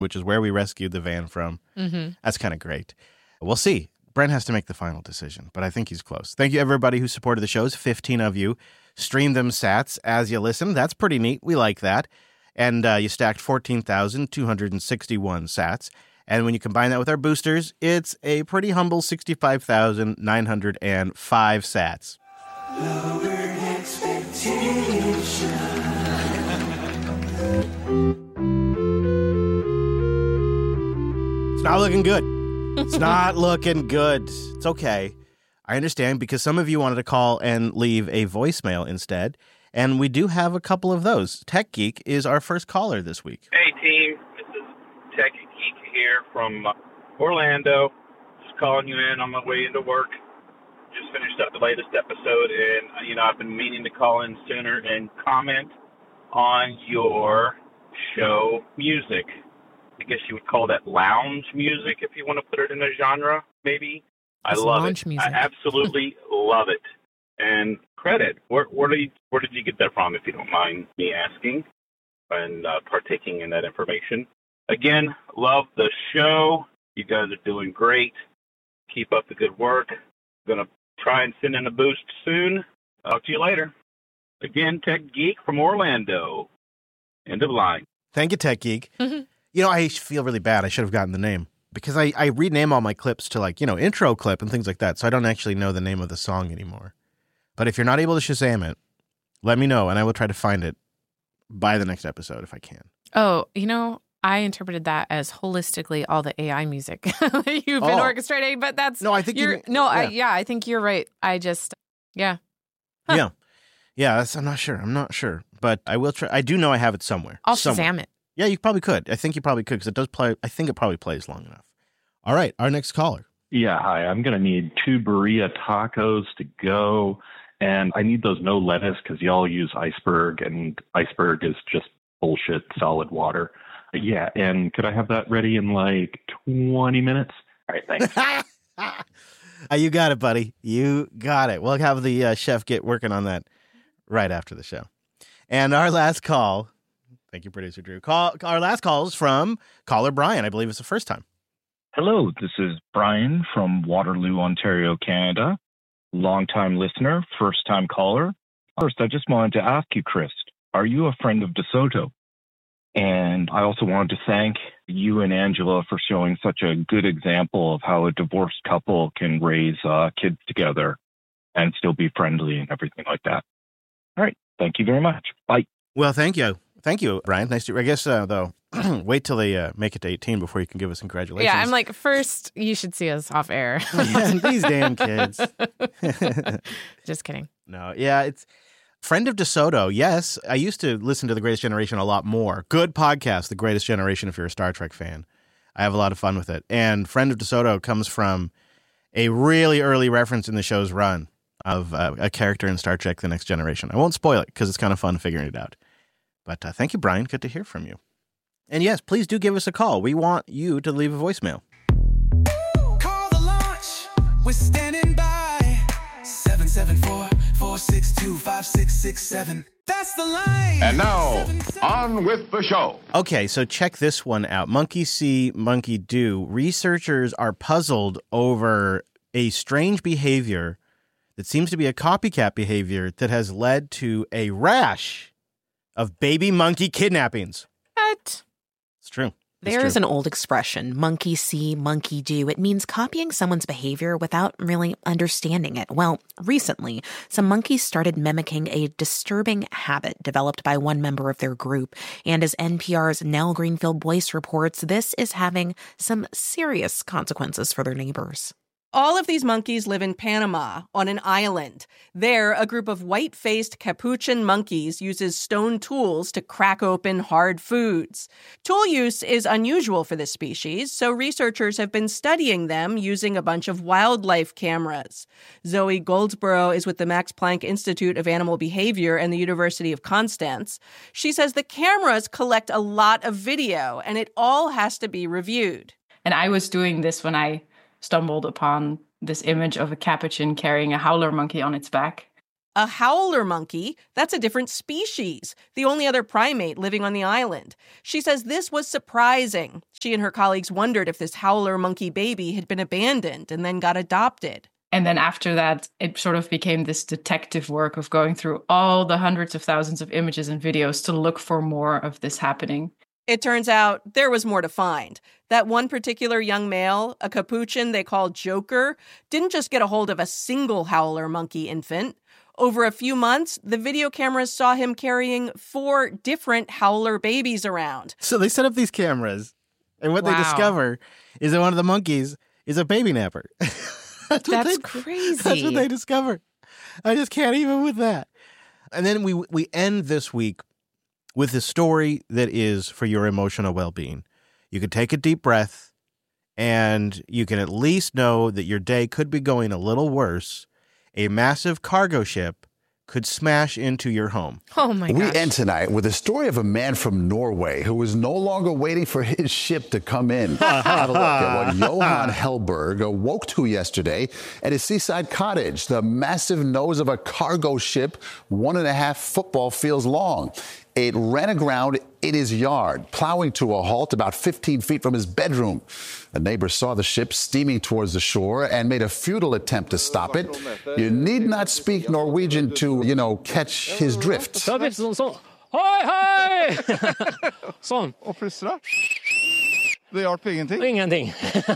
which is where we rescued the van from. Mm-hmm. That's kind of great. We'll see. Brent has to make the final decision, but I think he's close. Thank you, everybody who supported the shows. 15 of you. Stream them sats as you listen. That's pretty neat. We like that. And you stacked 14,261 sats. And when you combine that with our boosters, it's a pretty humble 65,905 sats. Lowered expectations. It's not looking good. It's not looking good. It's okay. I understand because some of you wanted to call and leave a voicemail instead, and we do have a couple of those. Tech Geek is our first caller this week. Hey, team. This is Tech Geek here from Orlando. Just calling you in on my way into work. Just finished up the latest episode, and, I've been meaning to call in sooner and comment on your show music. I guess you would call that lounge music if you want to put it in a genre, maybe. I love it. Music. I absolutely love it. And credit. Where did you get that from, if you don't mind me asking and partaking in that information? Again, love the show. You guys are doing great. Keep up the good work. Going to try and send in a boost soon. Talk to you later. Again, Tech Geek from Orlando. End of line. Thank you, Tech Geek. Mm-hmm. I feel really bad. I should have gotten the name because I rename all my clips to intro clip and things like that. So I don't actually know the name of the song anymore. But if you're not able to Shazam it, let me know and I will try to find it by the next episode if I can. Oh, I interpreted that as holistically all the AI music that you've been orchestrating, but that's no. I think I think you're right. I just Huh. Yeah. I'm not sure, but I will try. I do know I have it somewhere. I'll Shazam it. Yeah, you probably could. I think you probably could because it does play. I think it probably plays long enough. All right, our next caller. Yeah, hi. I'm going to need 2 burrito tacos to go, and I need those no lettuce because y'all use iceberg, and iceberg is just bullshit solid water. Yeah, and could I have that ready in 20 minutes? All right, thanks. You got it, buddy. You got it. We'll have the chef get working on that right after the show. And our last call. Thank you, producer Drew. Our last call is from caller Brian. I believe it's the first time. Hello, this is Brian from Waterloo, Ontario, Canada. Longtime listener, first-time caller. First, I just wanted to ask you, Chris, are you a friend of DeSoto? And I also wanted to thank you and Angela for showing such a good example of how a divorced couple can raise kids together and still be friendly and everything like that. All right, thank you very much. Bye. Well, thank you. Thank you, Brian. Nice to. I guess, though, wait till they make it to 18 before you can give us congratulations. Yeah, I'm like, first, you should see us off air. These damn kids. Just kidding. No, yeah, it's friend of DeSoto. Yes, I used to listen to The Greatest Generation a lot more. Good podcast, The Greatest Generation, if you're a Star Trek fan. I have a lot of fun with it. And friend of DeSoto comes from a really early reference in the show's run of a character in Star Trek The Next Generation. I won't spoil it because it's kind of fun figuring it out. But thank you, Brian. Good to hear from you. And yes, please do give us a call. We want you to leave a voicemail. Call the launch. We're standing by. 774-462-5667. That's the line. And now, on with the show. Okay, so check this one out. Monkey see, monkey do. Researchers are puzzled over a strange behavior that seems to be a copycat behavior that has led to a rash of baby monkey kidnappings. What? It's true. There is an old expression, monkey see, monkey do. It means copying someone's behavior without really understanding it. Well, recently, some monkeys started mimicking a disturbing habit developed by one member of their group. And as NPR's Nell Greenfield Boyce reports, this is having some serious consequences for their neighbors. All of these monkeys live in Panama, on an island. There, a group of white-faced capuchin monkeys uses stone tools to crack open hard foods. Tool use is unusual for this species, so researchers have been studying them using a bunch of wildlife cameras. Zoe Goldsborough is with the Max Planck Institute of Animal Behavior and the University of Constance. She says the cameras collect a lot of video, and it all has to be reviewed. And I was doing this when I stumbled upon this image of a capuchin carrying a howler monkey on its back. A howler monkey, that's a different species, the only other primate living on the island. She says this was surprising. She and her colleagues wondered if this howler monkey baby had been abandoned and then got adopted. And then after that, it sort of became this detective work of going through all the hundreds of thousands of images and videos to look for more of this happening. It turns out there was more to find. That one particular young male, a capuchin they called Joker, didn't just get a hold of a single howler monkey infant. Over a few months, the video cameras saw him carrying 4 different howler babies around. So they set up these cameras, and what they discover is that one of the monkeys is a baby napper. That's crazy. That's what they discover. I just can't even with that. And then we end this week with a story that is for your emotional well-being. You can take a deep breath, and you can at least know that your day could be going a little worse. A massive cargo ship could smash into your home. Oh, my gosh. We end tonight with a story of a man from Norway who was no longer waiting for his ship to come in. Have a look at what Johan Hellberg awoke to yesterday at his seaside cottage, the massive nose of a cargo ship 1.5 football fields long. It ran aground in his yard, plowing to a halt about 15 feet from his bedroom. The neighbors saw the ship steaming towards the shore and made a futile attempt to stop it. You need not speak Norwegian to, catch his drift. Sånn. Hei! Sånn. Og plutselig det hjalp ingenting. Ingenting.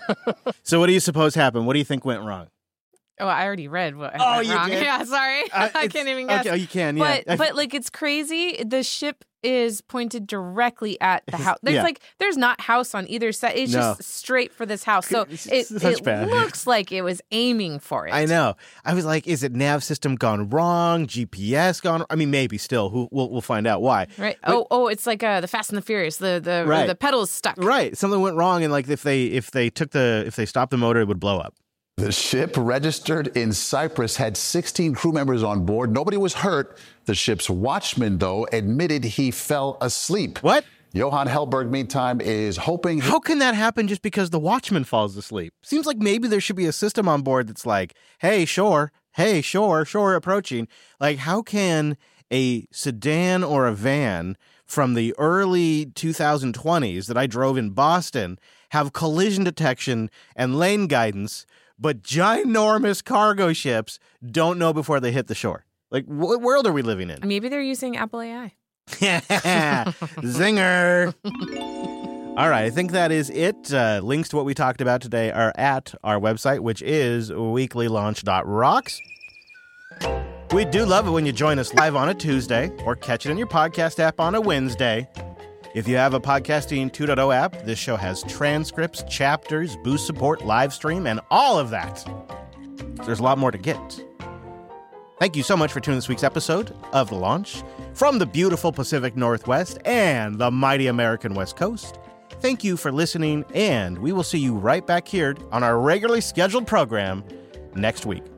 So what do you suppose happened? What do you think went wrong? Oh, I already read what Oh, went you wrong. did? Yeah, sorry. I can't even guess. Okay, oh, you can, yeah. But like, it's crazy. The ship is pointed directly at the house. There's not house on either side. It's just straight for this house. So it looks like it was aiming for it. I know. I was like, is it nav system gone wrong? GPS gone? I mean, maybe still. We'll find out why. Right. But, it's like the Fast and the Furious. The pedal's stuck. Right. Something went wrong, and like if they stopped the motor, it would blow up. The ship, registered in Cyprus, had 16 crew members on board. Nobody was hurt. The ship's watchman, though, admitted he fell asleep. What? Johan Hellberg, meantime, is hoping... How can that happen just because the watchman falls asleep? Seems like maybe there should be a system on board that's like, hey, shore approaching. Like, how can a sedan or a van from the early 2020s that I drove in Boston have collision detection and lane guidance, but ginormous cargo ships don't know before they hit the shore? Like, what world are we living in? Maybe they're using Apple AI. Zinger. All right, I think that is it. Links to what we talked about today are at our website, which is weeklylaunch.rocks. We do love it when you join us live on a Tuesday or catch it in your podcast app on a Wednesday. If you have a Podcasting 2.0 app, this show has transcripts, chapters, boost support, live stream, and all of that. There's a lot more to get. Thank you so much for tuning this week's episode of The Launch. From the beautiful Pacific Northwest and the mighty American West Coast, thank you for listening, and we will see you right back here on our regularly scheduled program next week.